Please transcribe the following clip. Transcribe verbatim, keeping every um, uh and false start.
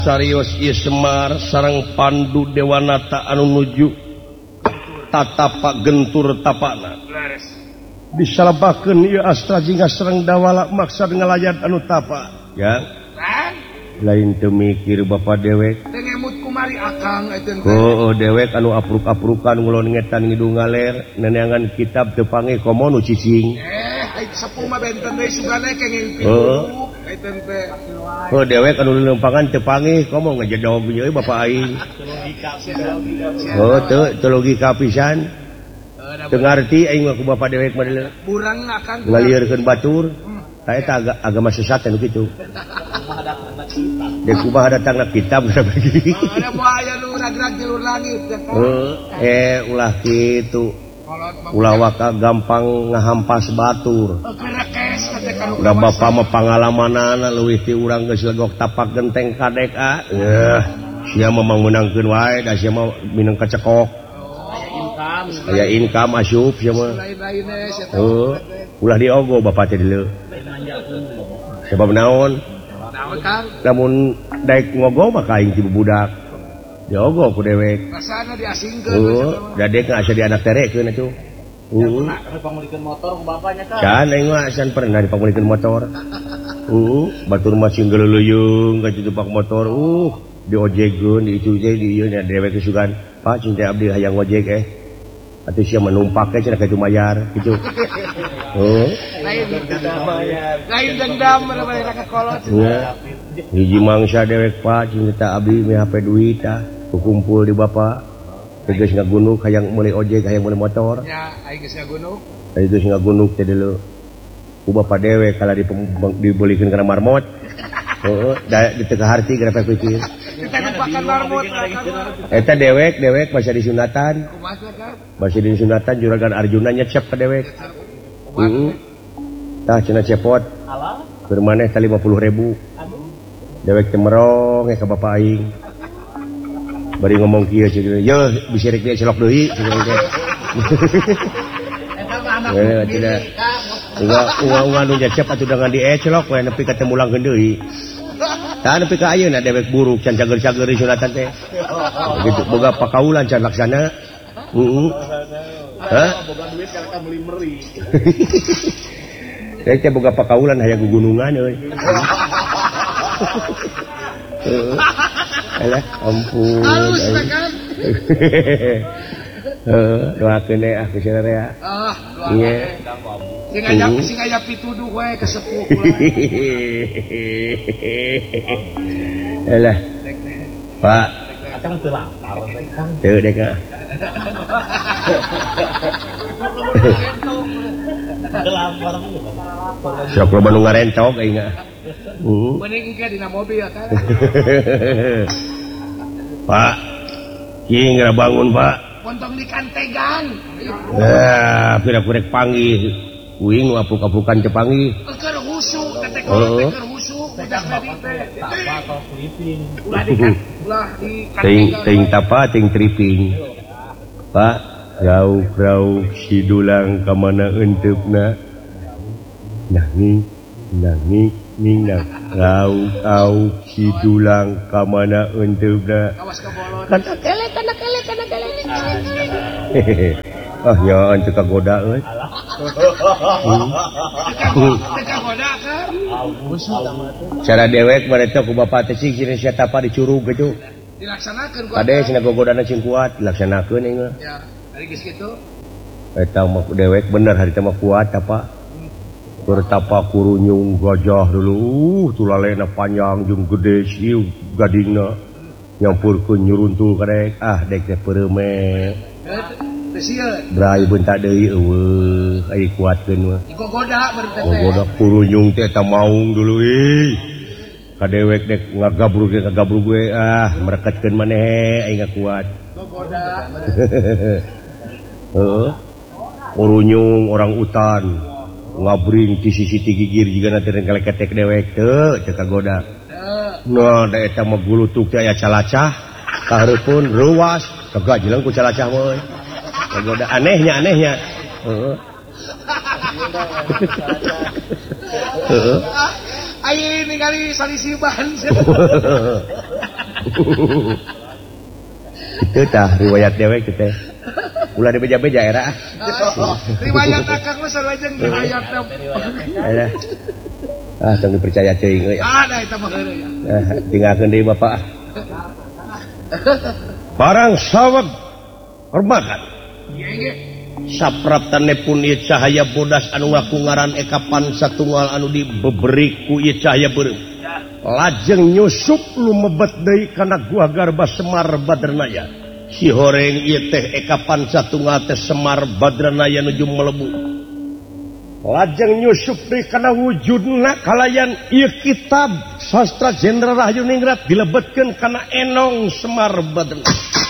Sarios ieu Semar sareng Pandu Dewanata anu nuju tatapak gentur tapana disalabakeun ieu astra jingga sareng dawala maksad ngalayan anu tapa ya lain teu mikir bapa dewek teu ngemut kumari akang euteun oh dewek anu apruk-aprukan ngulon ngetan ngidung ngaler neneangan kitab teu panggih komo nu cicing eh ai sepuh mah benten deui sugana kenging pitu euteun teh oh dewek anu lempangan teu panggih komo ngajedog ieu bapa aing oh teu teu logika pisan teu ngarti aing mah ku bapa dewek mah deuleu urang akang ngalieurkeun batur ta eta agama sesat anu kitu dek ubah datangna kitab ada buaya nu rag-rag di luar langit eh ulah kitu ulah waka gampang ngahampas batur udah bapa mah pangalamanana leuwih ti urang geus legok tapak genteng kadek ah yeuh sia mah menangkeun wae da sia mah minang kacekok aya income asup sia mah heuh ulah diogo bapa teh deuleu sebab naon namun daek ngogo mah kaing ti budak diogo ku dewek rasana diasingkeun heuh dadek asa di anak terekeun atuh heuh dipangulikeun motor ku bapanya kan can aing mah asan pernah dipangulikeun motor heuh batur mah sing geleuleung ka tupak motor uh diojegkeun di itu teh di ieu nya dewek kesugan pak cing teh abdi hayang ngojek eh atuh sia menumpake cenah kitu mayar kitu heuh lain dendam lain dendam bener-bener ka kolot hiji mangsa dewek pak cing teh abdi meh hape duit tah kumpul di bapa geus ngagunuk hayang meuli ojek hayang meuli motor nya aing geus ngagunuk aing geus ngagunuk teh deuleu ku bapa dewek kala dibelikeun kana marmot heuh da di teu harti gara pikir kita numpakan marmot eta dewek dewek masih di sunatan kumaha kan masih di sunatan juragan Arjuna nyecep ka dewek heeh tah cenah cepot keur maneh tah lima puluh ribu dewek teh merong ka bapa aing bari ngomong kieu ceuk ye bisirik dia celok deui ceuk teh eta mah anak tidak enggak uang-uang nu nyecep atuh dengan diecelok we nepi ka teh mulangkeun deui tah nepi ka ayeuna dewek buruk can cager-cager di sunatan teh gitu boga pakaulan can laksana heeh hah boga duit karena beli meri dek teh boga pakaulan hayang gugunungan euy heeh alah ampun halus kan heeh doakeun deh ah geus rea ah doakeun sing aya sing aya pituduh we ke sepuh alah pak akang teu lapar kan teu dek ah lapar sok loba nu ngarentok aing ah heeh mending engke dina mobil kan pak kieu geura bangun pak pontong di kantegan ah pira-pira panggih uing nu apuk-apukan teu panggih keur husuk teh keur husuk budak tadi teh tapa atau tripping ulah di ulah di ting ting tapa ting tripping pak rauk-rauk si dulang ka mana enteupna nanging nanging ning nang rauk-rauk si dulang ka mana enteupna awas ka bolon kana kelek kana kelek kana kelek ah ya ante kagoda euy teka goda kan cara dewek mereka ku bapa teh sing sia tapa dicurug gitu dilaksanakeun ku ade cenah gogodana cing kuat dilaksanakeun aing mah ya ari geus kitu eta mah dewek bener hari teh mah kuat apa bertapa kurunyung gajah dulu uh tulalena panjang jeung gede siu gadingna nyampurkeun nyuruntul kadek ah dek teh peureume teu sieun brai beunta deui eueuh ai kuatkeun mah digogoda bari teh gogoda kurunyung teh eta maung dulu ih kadewek dek ngagabrug ge ngagabrug we ah mereketkeun maneh aing kuat gogoda heeh kurunyung orang utan ngabring ti sisi ti gigir jigana teh ngaleketek dewek teu teu kagoda nah da eta mah gulutuk teh aya calacah kahareupeun ruas kagajelang ku calacah mah kagoda anehnya anehnya heeh heeh Aing ningali salisiban. Itu tah riwayat dewek teh. Ulah dibeja-beja era. Riwayat akang mah sareng riwayat. Aya. Ah, tong dipercaya teuing euy. Ada eta mah heureuy. Ah, tinggalkeun deui Bapak. Barang saweg hormatan. Sapraptane pun ieu cahaya bodas anu ngaku ngaran Ekapan satunggal anu dibeberi ku ieu cahaya beureum. Lajeng nyusup lumebet deui kana gua Garba Semar Badranaya. Si horeng ieu teh Ekapan satunggal teh Semar Badranaya nuju melebu. Lajeng nyusup deui kana wujudna kalayan ieu kitab sastra Jenderal Rahayu Ningrat dilebetkeun kana Enong Semar Badranaya.